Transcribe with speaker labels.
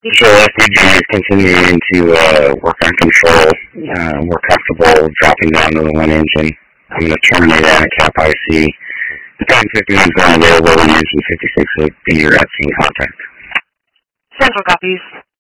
Speaker 1: Visual FPG is continuing to work on control. We're comfortable dropping down to the one engine. I'm going to terminate on a cap IC. The 1051 is going available. We're using 56 feet at scene contact.
Speaker 2: Central copies.